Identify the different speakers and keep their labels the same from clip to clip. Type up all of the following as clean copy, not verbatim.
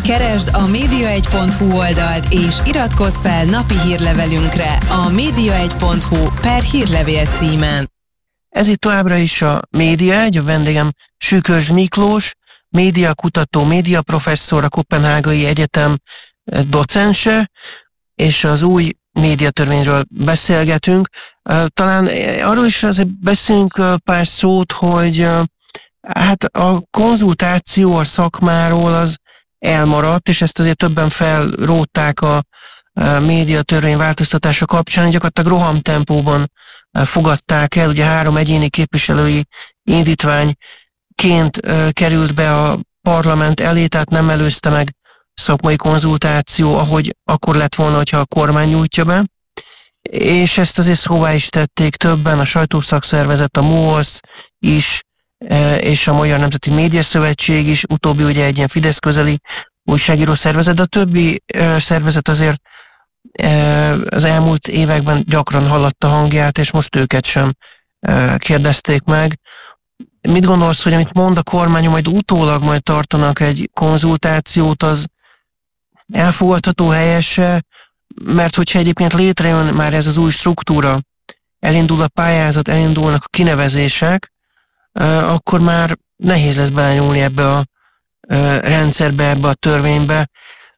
Speaker 1: Keresd a média1.hu oldalt és iratkozz fel napi hírlevelünkre a média1.hu/hírlevél címen.
Speaker 2: Ez itt továbbra is a Média1, a vendégem Sükös Miklós, médiakutató, médiaprofesszor, a Koppenhágai Egyetem docense, és az új médiatörvényről beszélgetünk. Talán arról is azért beszélünk pár szót, hogy hát a konzultáció a szakmáról az elmaradt, és ezt azért többen felrótták a médiatörvény változtatása kapcsán, gyakorlatilag rohamtempóban fogadták el, ugye 3 egyéni képviselői indítványként került be a parlament elé, tehát nem előzte meg szakmai konzultáció, ahogy akkor lett volna, hogyha a kormány nyújtja be. És ezt azért szóvá is tették többen, a sajtószakszervezet, a MOOSZ is, és a Magyar Nemzeti Médiaszövetség is, utóbbi ugye egy ilyen Fidesz közeli újságíró szervezet, de a többi szervezet azért az elmúlt években gyakran hallatta hangját, és most őket sem kérdezték meg. Mit gondolsz, hogy amit mond a kormány, majd utólag majd tartanak egy konzultációt, az elfogadható, helyese? Mert hogyha egyébként létrejön már ez az új struktúra, elindul a pályázat, elindulnak a kinevezések, akkor már nehéz lesz belenyúlni ebbe a rendszerbe, ebbe a törvénybe.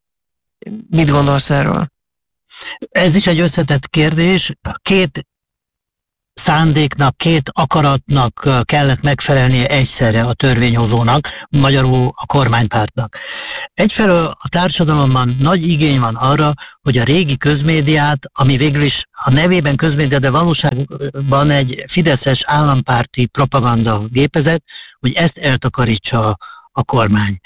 Speaker 2: Mit gondolsz erről?
Speaker 3: Ez is egy összetett kérdés. 2 szándéknak, 2 akaratnak kellett megfelelnie egyszerre a törvényhozónak, magyarul a kormánypártnak. Egyfelől a társadalomban nagy igény van arra, hogy a régi közmédiát, ami végül is a nevében közmédia, de valóságban egy fideszes állampárti propaganda gépezet, hogy ezt eltakarítsa a kormány.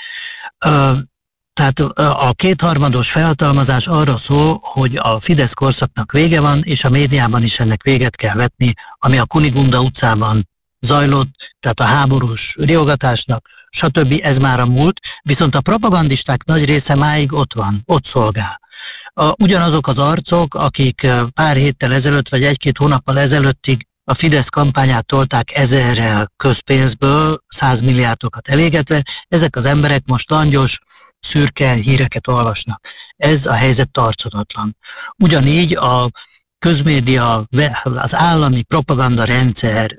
Speaker 3: Tehát a 2/3 felhatalmazás arra szól, hogy a Fidesz korszaknak vége van, és a médiában is ennek véget kell vetni, ami a Kunigunda utcában zajlott, tehát a háborús riogatásnak, stb. Ez már a múlt, viszont a propagandisták nagy része máig ott van, ott szolgál. Ugyanazok az arcok, akik pár héttel ezelőtt, vagy 1-2 hónappal ezelőttig a Fidesz kampányát tolták 1000-rel közpénzből, 100 milliárdokat elégetve, ezek az emberek most langyos, szürke híreket olvasnak. Ez a helyzet tarthatatlan. Ugyanígy a közmédia, az állami propaganda rendszer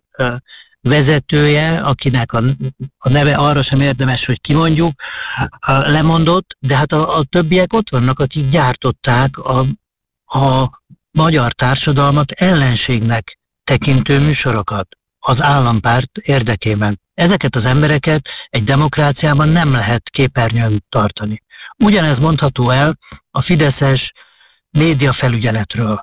Speaker 3: vezetője, akinek a neve arra sem érdemes, hogy kimondjuk, lemondott, de hát a többiek ott vannak, akik gyártották a magyar társadalmat ellenségnek tekintő műsorokat az állampárt érdekében. Ezeket az embereket egy demokráciában nem lehet képernyőn tartani. Ugyanez mondható el a fideszes médiafelügyeletről.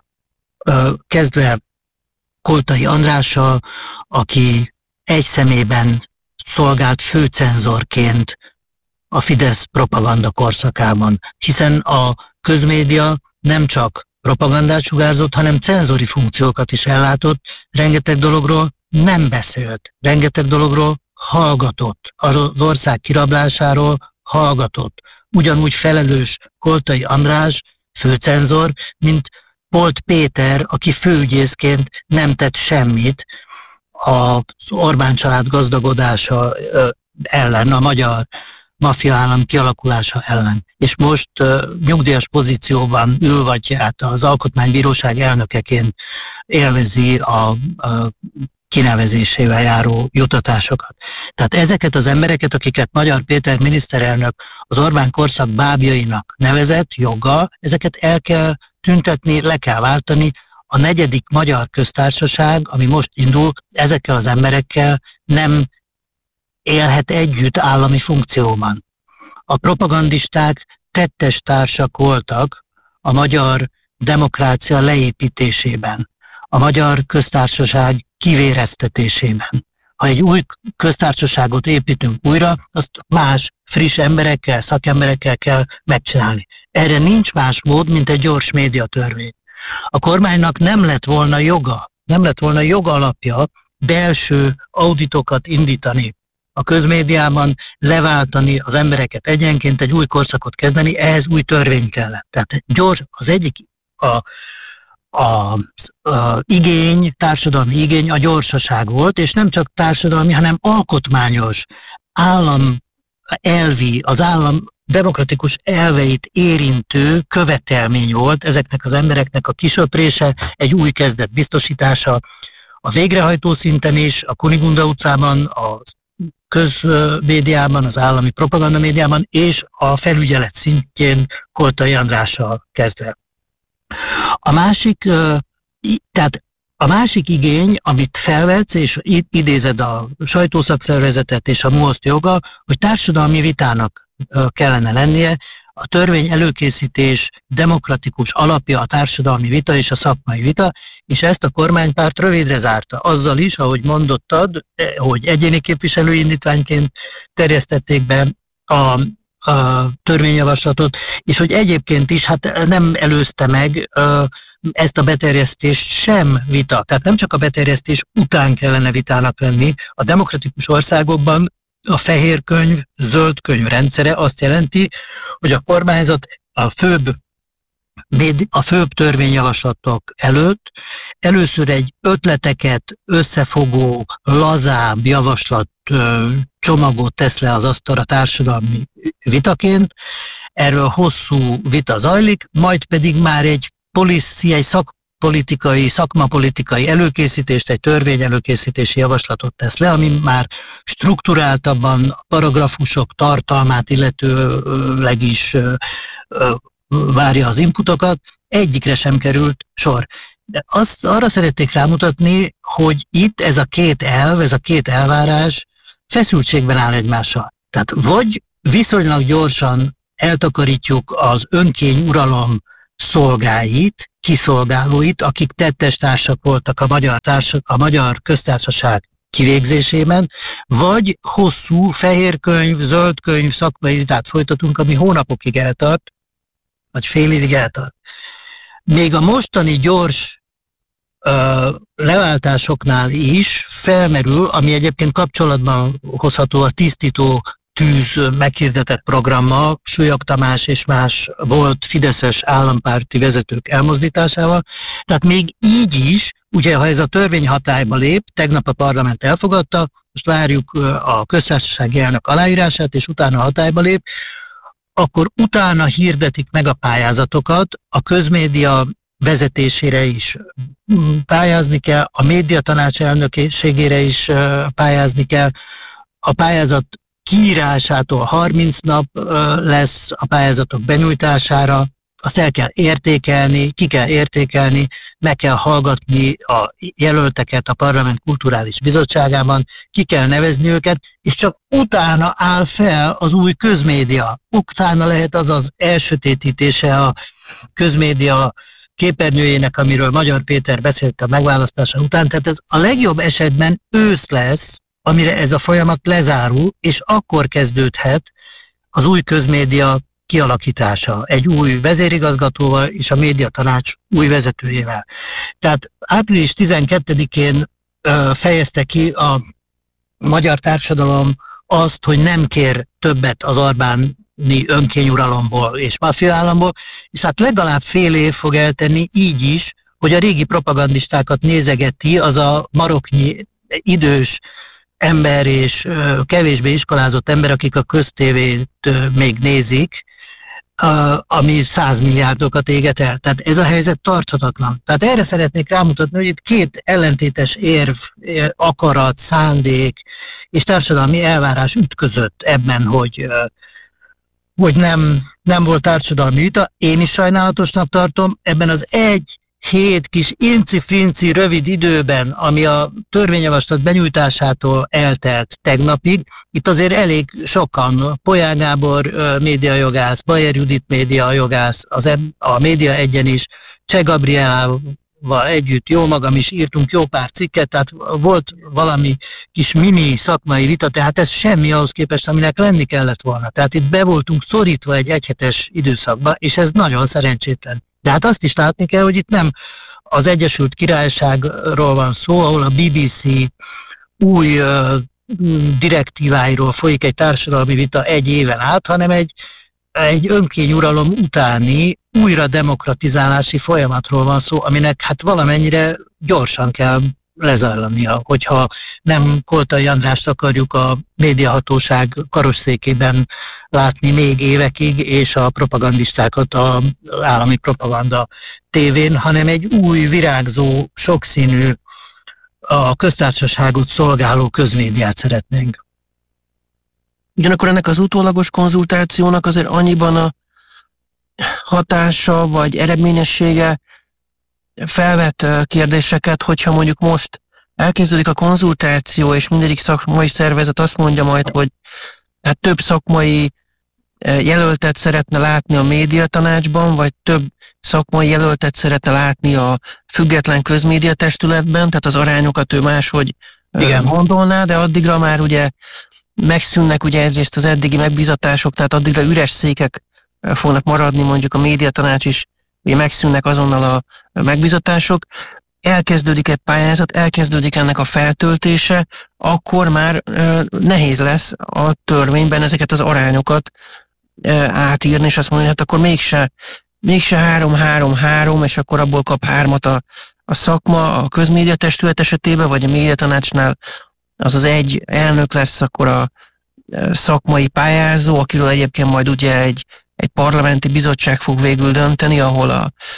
Speaker 3: Kezdve Koltai Andrással, aki egy személyben szolgált főcenzorként a Fidesz propaganda korszakában, hiszen a közmédia nem csak propagandát sugárzott, hanem cenzori funkciókat is ellátott, rengeteg dologról nem beszélt, rengeteg dologról hallgatott, az ország kirablásáról hallgatott. Ugyanúgy felelős Koltai András, főcenzor, mint Polt Péter, aki főügyészként nem tett semmit az Orbán család gazdagodása ellen, a magyar maffia állam kialakulása ellen. És most nyugdíjas pozícióban ül, vagy hát az Alkotmánybíróság elnökeként élvezi a kinevezésével járó jutatásokat. Tehát ezeket az embereket, akiket Magyar Péter miniszterelnök az Orbán korszak bábjainak nevezett, joggal, ezeket el kell tüntetni, le kell váltani. A 4. Magyar Köztársaság, ami most indul, ezekkel az emberekkel nem élhet együtt állami funkcióban. A propagandisták tettes társak voltak a magyar demokrácia leépítésében, a magyar köztársaság kivéreztetésében. Ha egy új köztársaságot építünk újra, azt más, friss emberekkel, szakemberekkel kell megcsinálni. Erre nincs más mód, mint egy gyors médiatörvény. A kormánynak nem lett volna jogalapja belső auditokat indítani a közmédiában, leváltani az embereket egyenként, egy új korszakot kezdeni, ehhez új törvény kellett. Tehát gyors, az egyik igény, társadalmi igény a gyorsaság volt, és nem csak társadalmi, hanem alkotmányos, állam elvi, az állam demokratikus elveit érintő követelmény volt ezeknek az embereknek a kisöprése, egy új kezdet biztosítása a végrehajtó szinten is, a Kunigunda utcában, a közmédiában, az állami propagandamédiában és a felügyelet szintjén Koltai Andrással kezdve. A másik igény, amit felvetsz, és idézed a sajtószakszervezetet és a MUOSZT joga, hogy társadalmi vitának kellene lennie, a törvény előkészítés demokratikus alapja a társadalmi vita és a szakmai vita, és ezt a kormánypárt rövidre zárta. Azzal is, ahogy mondottad, hogy egyéni képviselői indítványként terjesztették be a törvényjavaslatot, és hogy egyébként is nem előzte meg ezt a beterjesztést sem vita. Tehát nem csak a beterjesztés után kellene vitának lenni. A demokratikus országokban a fehér könyv, zöld könyv rendszere azt jelenti, hogy a kormányzat a főbb törvényjavaslatok előtt először egy ötleteket összefogó, lazább javaslat csomagot tesz le az asztalra társadalmi vitaként, erről hosszú vita zajlik, majd pedig már egy szakmapolitikai előkészítést, egy törvény előkészítési javaslatot tesz le, ami már strukturáltabban paragrafusok tartalmát illetőleg is várja az inputokat, egyikre sem került sor. De arra szeretnék rámutatni, hogy itt ez a két elv, ez a két elvárás feszültségben áll egymással. Tehát vagy viszonylag gyorsan eltakarítjuk az önkényuralom szolgáit, kiszolgálóit, akik tettestársak voltak a magyar köztársaság kivégzésében, vagy hosszú fehér könyv, zöld könyv, szakmai vitát folytatunk, ami hónapokig eltart, vagy fél évig eltart. Még a mostani gyors leváltásoknál is felmerül, ami egyébként kapcsolatban hozható a tisztító tűz meghirdetett programmal, Súlyog Tamás és más volt fideszes állampárti vezetők elmozdításával. Tehát még így is, ugye ha ez a törvény hatályba lép, tegnap a parlament elfogadta, most várjuk a köztársasági elnök aláírását, és utána hatályba lép, akkor utána hirdetik meg a pályázatokat, a közmédia vezetésére is pályázni kell, a médiatanács elnökségére is pályázni kell, a pályázat kiírásától 30 nap lesz a pályázatok benyújtására, azt el kell értékelni, ki kell értékelni, meg kell hallgatni a jelölteket a Parlament Kulturális Bizottságában, ki kell nevezni őket, és csak utána áll fel az új közmédia. Utána lehet az elsötétítése a közmédia képernyőjének, amiről Magyar Péter beszélt a megválasztása után. Tehát ez a legjobb esetben ősz lesz, amire ez a folyamat lezárul, és akkor kezdődhet az új közmédia kialakítása egy új vezérigazgatóval és a médiatanács új vezetőjével. Tehát április 12-én fejezte ki a magyar társadalom azt, hogy nem kér többet az Orbáni önkényuralomból és maffiaállamból, és hát legalább fél év fog eltenni így is, hogy a régi propagandistákat nézegeti az a maroknyi idős ember és kevésbé iskolázott ember, akik a köztévét még nézik, ami 100 milliárdokat éget el. Tehát ez a helyzet tarthatatlan. Tehát erre szeretnék rámutatni, hogy itt két ellentétes érv, akarat, szándék és társadalmi elvárás ütközött ebben, hogy nem volt társadalmi vita. Én is sajnálatosnak tartom, ebben az 1 hét kis inci-finci rövid időben, ami a törvényjavaslat benyújtásától eltelt tegnapig, itt azért elég sokan, Polyán Gábor médiajogász, Bajer Judit médiajogász, a Média Egyen is, Cseh Gabrielával együtt, jó magam is írtunk jó pár cikket, tehát volt valami kis mini szakmai vita, tehát ez semmi ahhoz képest, aminek lenni kellett volna. Tehát itt be voltunk szorítva egy egyhetes időszakba, és ez nagyon szerencsétlen. De hát azt is látni kell, hogy itt nem az Egyesült Királyságról van szó, ahol a BBC új direktíváiról folyik egy társadalmi vita 1 éven át, hanem egy önkényuralom utáni újra demokratizálási folyamatról van szó, aminek hát valamennyire gyorsan kell lezajlania. Hogyha nem Koltai Andrást akarjuk a médiahatóság karosszékében látni még évekig, és a propagandistákat az állami propaganda tévén, hanem egy új, virágzó, sokszínű, a köztársaságot szolgáló közmédiát szeretnénk.
Speaker 2: Ugyanakkor ennek az utólagos konzultációnak azért annyiban a hatása vagy eredményessége felvet kérdéseket, hogyha mondjuk most elkezdődik a konzultáció, és mindegyik szakmai szervezet azt mondja majd, hogy hát több szakmai jelöltet szeretne látni a médiatanácsban, vagy több szakmai jelöltet szeretne látni a független közmédiatestületben, tehát az arányokat ő máshogy gondolná, de addigra már ugye megszűnnek ugye egyrészt az eddigi megbízatások, tehát addigra üres székek fognak maradni, mondjuk a médiatanács is, ugye megszűnnek azonnal a megbízatások, elkezdődik egy pályázat, elkezdődik ennek a feltöltése, akkor már nehéz lesz a törvényben ezeket az arányokat átírni, és azt mondani, hát akkor mégse 3-3-3, és akkor abból kap 3-at a szakma a közmédiatestület esetében, vagy a médiatanácsnál az egy elnök lesz akkor a szakmai pályázó, akiről egyébként majd ugye egy parlamenti bizottság fog végül dönteni, ahol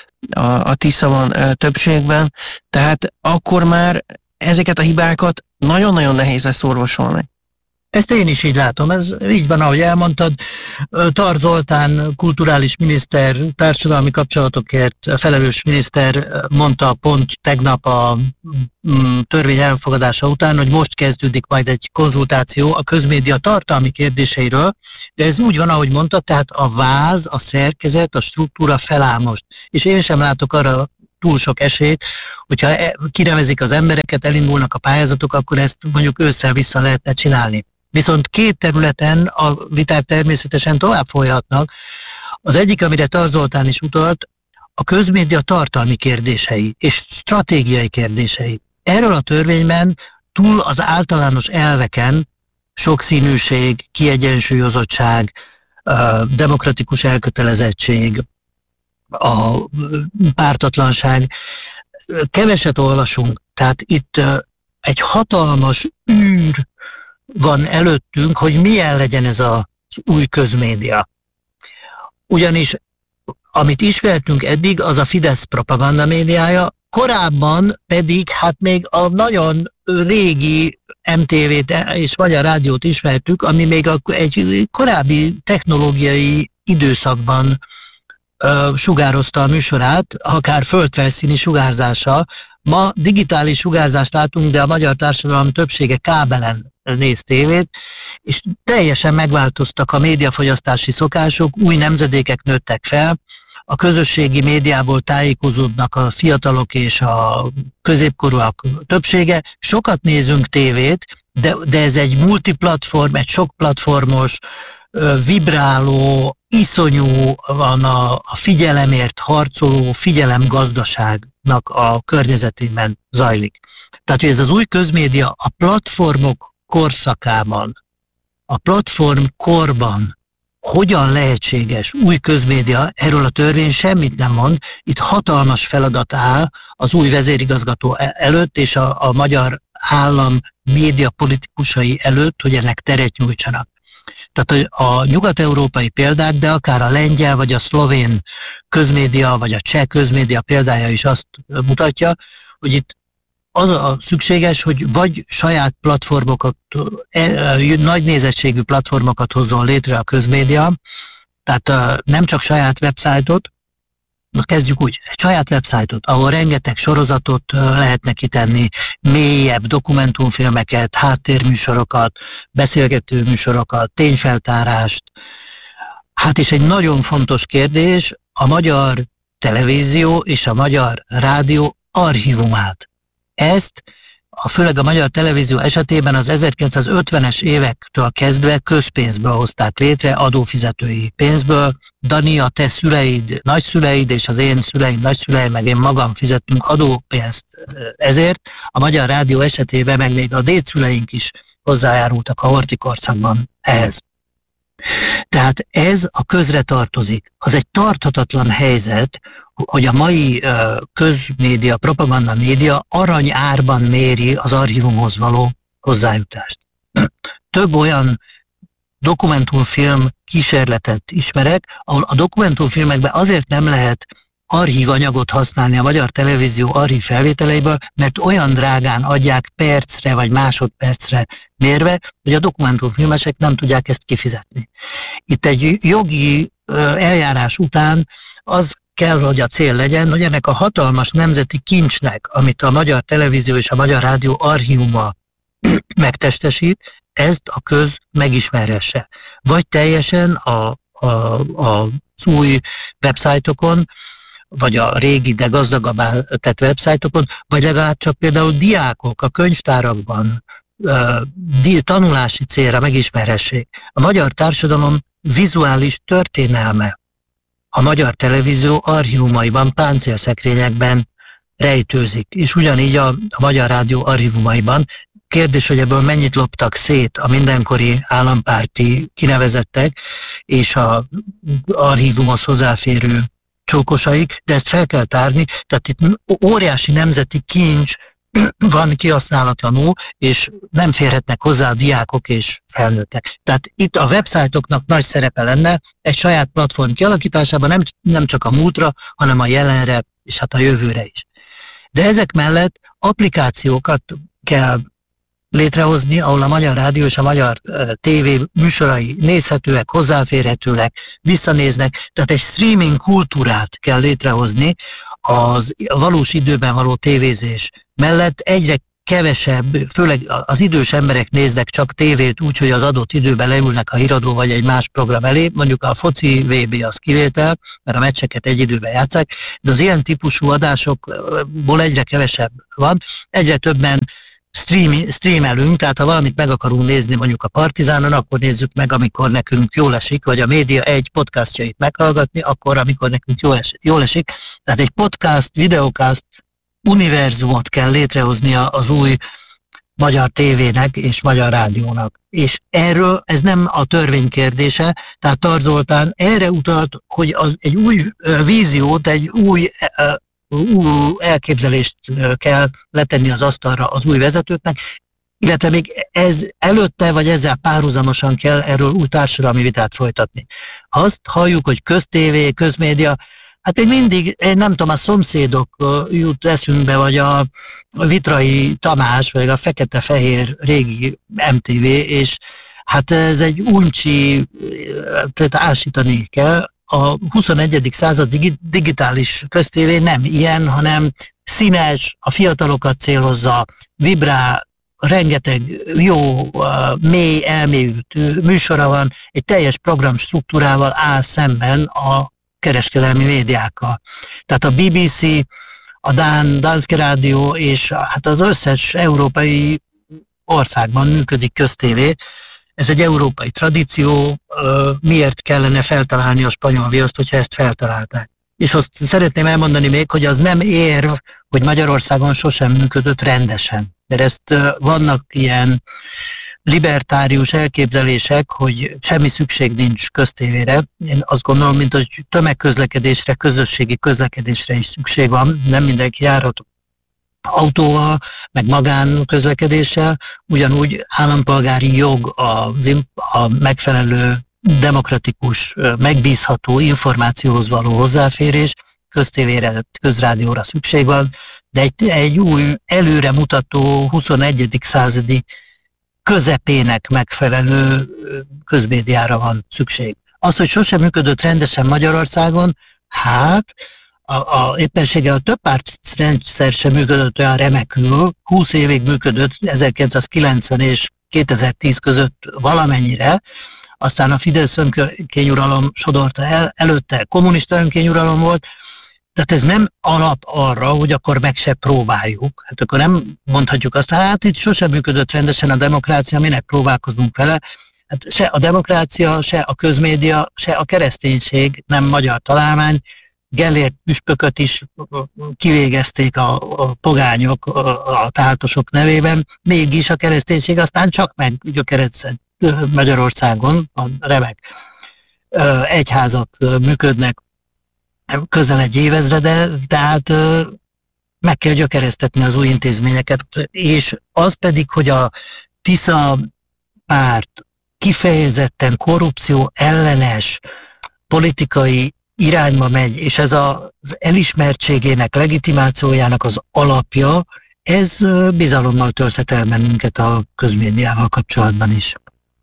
Speaker 2: a TISZA van többségben, tehát akkor már ezeket a hibákat nagyon-nagyon nehéz lesz orvosolni.
Speaker 3: Ezt én is így látom, ez így van, ahogy elmondtad. Tarts Zoltán kulturális miniszter, társadalmi kapcsolatokért felelős miniszter mondta pont tegnap a törvény elfogadása után, hogy most kezdődik majd egy konzultáció a közmédia tartalmi kérdéseiről, de ez úgy van, ahogy mondta, tehát a váz, a szerkezet, a struktúra feláll most. És én sem látok arra túl sok esélyt, hogyha kinevezik az embereket, elindulnak a pályázatok, akkor ezt mondjuk ősszel vissza lehetne csinálni. Viszont két területen a viták természetesen tovább folyhatnak. Az egyik, amire Tarts Zoltán is utalt, a közmédia tartalmi kérdései és stratégiai kérdései. Erről a törvényben túl az általános elveken sokszínűség, kiegyensúlyozottság, demokratikus elkötelezettség, a pártatlanság, keveset olvasunk. Tehát itt egy hatalmas űr van előttünk, hogy milyen legyen ez az új közmédia. Ugyanis, amit ismertünk eddig, az a Fidesz propaganda médiája, korábban pedig, hát még a nagyon régi MTV-t és Magyar Rádiót ismertük, ami még egy korábbi technológiai időszakban sugározta a műsorát, akár földfelszíni sugárzással. Ma digitális sugárzást látunk, de a magyar társadalom többsége kábelen néz tévét, és teljesen megváltoztak a médiafogyasztási szokások, új nemzedékek nőttek fel, a közösségi médiából tájékozódnak a fiatalok és a középkorúak többsége. Sokat nézünk tévét, de ez egy multiplatform, egy sokplatformos, vibráló, iszonyú van a figyelemért harcoló figyelemgazdaságnak a környezetében zajlik. Tehát, hogy ez az új közmédia a platformok korszakában, a platform korban hogyan lehetséges új közmédia, erről a törvény semmit nem mond, itt hatalmas feladat áll az új vezérigazgató előtt és a magyar állam média politikusai előtt, hogy ennek teret nyújtsanak. Tehát a nyugat-európai példák, de akár a lengyel vagy a szlovén közmédia, vagy a cseh közmédia példája is azt mutatja, hogy itt az a szükséges, hogy vagy saját platformokat, nagy nézettségű platformokat hozzon létre a közmédia, tehát nem csak saját websájtot, kezdjük úgy, egy saját websájtot, ahol rengeteg sorozatot lehetne kitenni, mélyebb dokumentumfilmeket, háttérműsorokat, beszélgető műsorokat, tényfeltárást. Hát és egy nagyon fontos kérdés, a magyar televízió és a magyar rádió archívumát. Ezt, főleg a magyar televízió esetében az 1950-es évektől kezdve közpénzből hozták létre, adófizetői pénzből. Dani, a te szüleid, nagyszüleid és az én szüleim, nagyszüleim, meg én magam fizettünk adópénzt ezért. A Magyar Rádió esetében meg még a dédszüleink is hozzájárultak a Horthy korszakban ehhez. Tehát ez a közre tartozik. Az egy tarthatatlan helyzet, hogy a mai közmédia, propaganda média aranyárban méri az archívumhoz való hozzájutást. Több olyan dokumentumfilm kísérletet ismerek, ahol a dokumentumfilmekben azért nem lehet archívanyagot használni a magyar televízió archív felvételeiből, mert olyan drágán adják percre vagy másodpercre mérve, hogy a dokumentumfilmesek nem tudják ezt kifizetni. Itt egy jogi eljárás után az kell, hogy a cél legyen, hogy ennek a hatalmas nemzeti kincsnek, amit a Magyar Televízió és a Magyar Rádió archívuma megtestesít, ezt a köz megismerhesse. Vagy teljesen az új websájtokon, vagy a régi, de gazdagabbá tett websájtokon, vagy legalább csak például diákok a könyvtárakban tanulási célra megismerhessék. A magyar társadalom vizuális történelme a Magyar Televízió archívumaiban, páncélszekrényekben rejtőzik, és ugyanígy a Magyar Rádió archívumaiban. Kérdés, hogy ebből mennyit loptak szét a mindenkori állampárti kinevezettek és az archívumhoz hozzáférő csókosaik, de ezt fel kell tárni, tehát itt óriási nemzeti kincs van kihasználatlanul, és nem férhetnek hozzá a diákok és felnőttek. Tehát itt a websájtoknak nagy szerepe lenne egy saját platform kialakításában, nem csak a múltra, hanem a jelenre és hát a jövőre is. De ezek mellett applikációkat kell létrehozni, ahol a Magyar Rádió és a Magyar TV műsorai nézhetőek, hozzáférhetőek, visszanéznek, tehát egy streaming kultúrát kell létrehozni az valós időben való tévézés mellett. Egyre kevesebb, főleg az idős emberek néznek csak tévét úgy, hogy az adott időben leülnek a híradó vagy egy más program elé, mondjuk a foci VB az kivétel, mert a meccseket egy időben játsszák, de az ilyen típusú adásokból egyre kevesebb van, egyre többen streamelünk, tehát ha valamit meg akarunk nézni mondjuk a Partizánon, akkor nézzük meg, amikor nekünk jól esik, vagy a Média 1 podcastjait meghallgatni, akkor, amikor nekünk jól esik. Tehát egy podcast, videocast univerzumot kell létrehoznia az új magyar tévének és magyar rádiónak. És erről ez nem a törvény kérdése, tehát Tard Zoltán erre utalt, hogy egy új víziót, egy új elképzelést kell letenni az asztalra az új vezetőknek, illetve még ez előtte, vagy ezzel párhuzamosan kell erről új társadalmi vitát folytatni. Azt halljuk, hogy köztévé, közmédia, hát még mindig, én nem tudom, a Szomszédok jut eszünkbe, vagy a Vitrai Tamás, vagy a fekete-fehér régi MTV, és hát ez egy uncsi, tehát ásítani kell. A 21. század digitális köztévé nem ilyen, hanem színes, a fiatalokat célozza, vibrál, rengeteg jó, mély, elmélyült műsora van, egy teljes programstruktúrával áll szemben a kereskedelmi médiákkal. Tehát a BBC, a Danske Rádió és hát az összes európai országban működik köztévé. Ez egy európai tradíció, miért kellene feltalálni a spanyol viaszt, hogyha ezt feltalálták. És azt szeretném elmondani még, hogy az nem érv, hogy Magyarországon sosem működött rendesen. Mert ezt vannak ilyen libertárius elképzelések, hogy semmi szükség nincs köztévére. Én azt gondolom, mint hogy tömegközlekedésre, közösségi közlekedésre is szükség van. Nem mindenki járhat autóval, meg magánközlekedéssel, ugyanúgy állampolgári jog a megfelelő, demokratikus, megbízható információhoz való hozzáférés, köztévére, közrádióra szükség van, de egy új, előremutató 21. századi közepének megfelelő közmédiára van szükség. Az, hogy sosem működött rendesen Magyarországon, hát a éppenséggel a többpártrendszer sem működött olyan remekül, 20 évig működött 1990 és 2010 között valamennyire, aztán a Fidesz önkényuralom sodorta el, előtte kommunista önkényuralom volt, tehát ez nem alap arra, hogy akkor meg se próbáljuk. Hát akkor nem mondhatjuk azt, hát itt sosem működött rendesen a demokrácia, minek próbálkozunk vele. Hát se a demokrácia, se a közmédia, se a kereszténység nem magyar találmány. Gellért püspököt is kivégezték a pogányok, a táltosok nevében, mégis a kereszténység aztán csak meggyökeredzett Magyarországon, a remek egyházak működnek, közel egy évezrede, tehát meg kell gyökeresztetni az új intézményeket, és az pedig, hogy a Tisza párt kifejezetten korrupció ellenes politikai irányba megy, és ez az elismertségének, legitimációjának az alapja, ez bizalommal tölthet el bennünket a közmédiával kapcsolatban is.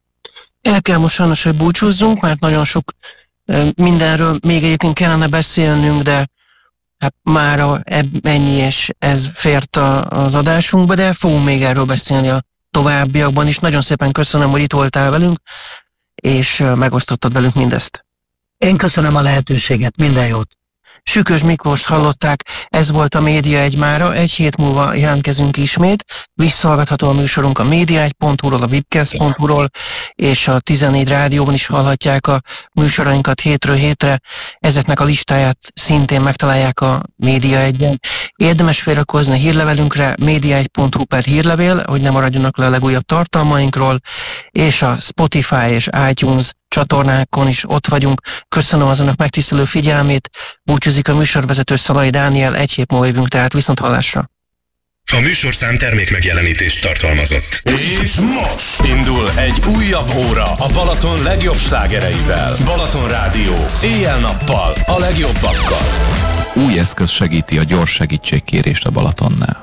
Speaker 2: El kell most sajnos, hogy búcsúzzunk, mert nagyon sok mindenről még egyébként kellene beszélnünk, de hát mára ennyi, és ez fért az adásunkba, de fogunk még erről beszélni a továbbiakban is. Nagyon szépen köszönöm, hogy itt voltál velünk, és megosztottad velünk mindezt.
Speaker 3: Én köszönöm a lehetőséget, minden jót!
Speaker 2: Sükös Miklóst hallották, ez volt a Média Egy mára, egy hét múlva jelentkezünk ismét, visszahallgatható a műsorunk a média1.hu-ról, a webcast.hu-ról, és a 14 rádióban is hallhatják a műsorainkat hétről hétre, ezeknek a listáját szintén megtalálják a Média Egyen. Érdemes feliratkozni a hírlevelünkre, média1.hu/hírlevél, hogy ne maradjanak le a legújabb tartalmainkról, és a Spotify és iTunes csatornákon is ott vagyunk. Köszönöm az önök megtisztelő figyelmét, búcsúzik a műsorvezető Szalai Dániel, egy hét múlva jövünk, tehát viszont hallásra.
Speaker 4: A műsorszám termékmegjelenítést tartalmazott.
Speaker 5: És most indul egy újabb óra a Balaton legjobb slágereivel. Balaton Rádió, éjjel-nappal, a legjobbakkal.
Speaker 6: Új eszköz segíti a gyors segítségkérést a Balatonnál.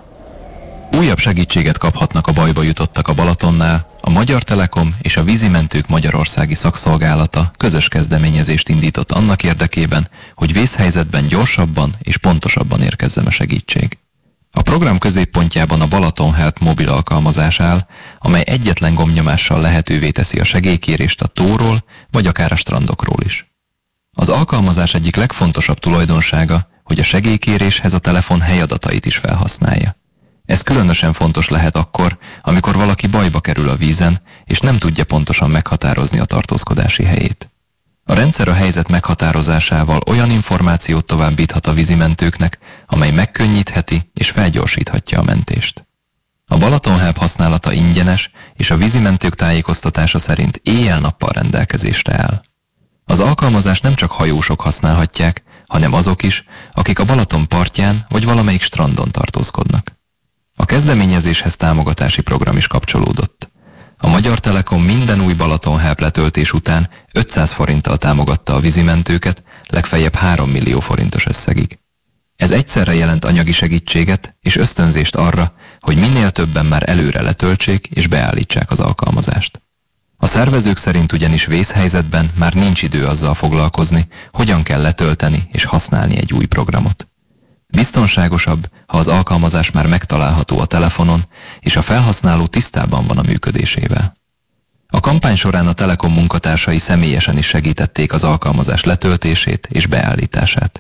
Speaker 6: Újabb segítséget kaphatnak a bajba jutottak a Balatonnál. A Magyar Telekom és a Vízimentők Magyarországi Szakszolgálata közös kezdeményezést indított annak érdekében, hogy vészhelyzetben gyorsabban és pontosabban érkezzen a segítség. A program középpontjában a Balaton Help mobil alkalmazás áll, amely egyetlen gombnyomással lehetővé teszi a segélykérést a tóról, vagy akár a strandokról is. Az alkalmazás egyik legfontosabb tulajdonsága, hogy a segélykéréshez a telefon helyadatait is felhasználja. Ez különösen fontos lehet akkor, amikor valaki bajba kerül a vízen, és nem tudja pontosan meghatározni a tartózkodási helyét. A rendszer a helyzet meghatározásával olyan információt továbbíthat a vízimentőknek, amely megkönnyítheti és felgyorsíthatja a mentést. A Balaton Help használata ingyenes, és a vízimentők tájékoztatása szerint éjjel-nappal rendelkezésre áll. Az alkalmazást nem csak hajósok használhatják, hanem azok is, akik a Balaton partján vagy valamelyik strandon tartózkodnak. A kezdeményezéshez támogatási program is kapcsolódott. A Magyar Telekom minden új Balaton Help letöltés után 500 forinttal támogatta a vízimentőket, legfeljebb 3 millió forintos összegig. Ez egyszerre jelent anyagi segítséget és ösztönzést arra, hogy minél többen már előre letöltsék és beállítsák az alkalmazást. A szervezők szerint ugyanis vészhelyzetben már nincs idő azzal foglalkozni, hogyan kell letölteni és használni egy új programot. Biztonságosabb, ha az alkalmazás már megtalálható a telefonon, és a felhasználó tisztában van a működésével. A kampány során a Telekom munkatársai személyesen is segítették az alkalmazás letöltését és beállítását.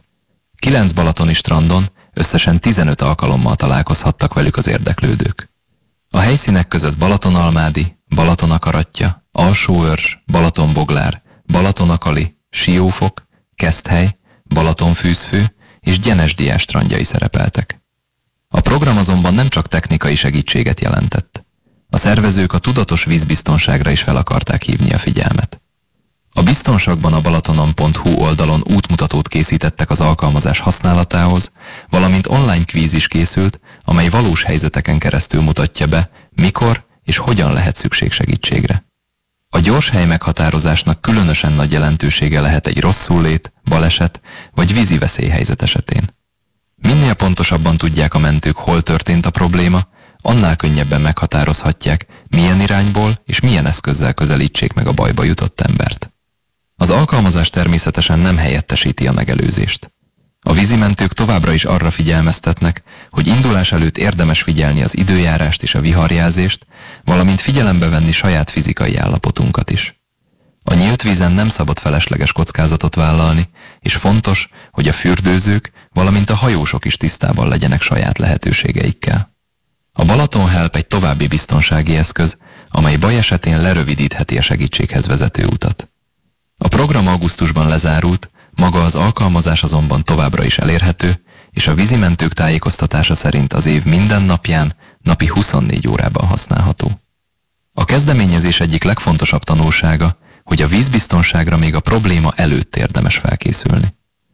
Speaker 6: 9 balatoni strandon összesen 15 alkalommal találkozhattak velük az érdeklődők. A helyszínek között Balatonalmádi, Balatonakaratja, Alsóörs, Balatonboglár, Balatonakali, Siófok, Keszthely, Balatonfűzfő és Gyenes-Diás strandjai szerepeltek. A program azonban nem csak technikai segítséget jelentett. A szervezők a tudatos vízbiztonságra is fel akarták hívni a figyelmet. A Biztonságban a balatonon.hu oldalon útmutatót készítettek az alkalmazás használatához, valamint online kvíz is készült, amely valós helyzeteken keresztül mutatja be, mikor és hogyan lehet szükség segítségre. A gyors hely meghatározásnak különösen nagy jelentősége lehet egy rosszullét, baleset vagy vízi veszélyhelyzet esetén. Minél pontosabban tudják a mentők, hol történt a probléma, annál könnyebben meghatározhatják, milyen irányból és milyen eszközzel közelítsék meg a bajba jutott embert. Az alkalmazás természetesen nem helyettesíti a megelőzést. A vízimentők továbbra is arra figyelmeztetnek, hogy indulás előtt érdemes figyelni az időjárást és a viharjelzést, valamint figyelembe venni saját fizikai állapotunkat is. A nyílt vízen nem szabad felesleges kockázatot vállalni, és fontos, hogy a fürdőzők, valamint a hajósok is tisztában legyenek saját lehetőségeikkel. A Balaton Help egy további biztonsági eszköz, amely baj esetén lerövidítheti a segítséghez vezető utat. A program augusztusban lezárult, maga az alkalmazás azonban továbbra is elérhető, és a vízimentők tájékoztatása szerint az év minden napján, napi 24 órában használható. A kezdeményezés egyik legfontosabb tanulsága, hogy a vízbiztonságra még a probléma előtt érdemes felkészülni.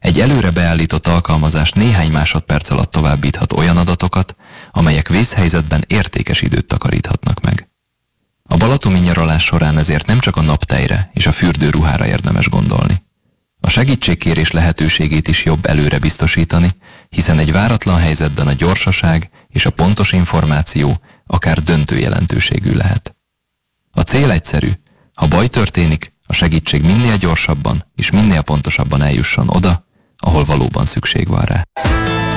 Speaker 6: Egy előre beállított alkalmazás néhány másodperc alatt továbbíthat olyan adatokat, amelyek vészhelyzetben értékes időt takaríthatnak meg. A balatoni nyaralás során ezért nem csak a naptejre és a fürdőruhára érdemes gondolni. A segítségkérés lehetőségét is jobb előre biztosítani, hiszen egy váratlan helyzetben a gyorsaság és a pontos információ akár döntő jelentőségű lehet. A cél egyszerű, ha baj történik, a segítség minél gyorsabban és minél pontosabban eljusson oda, ahol valóban szükség van rá.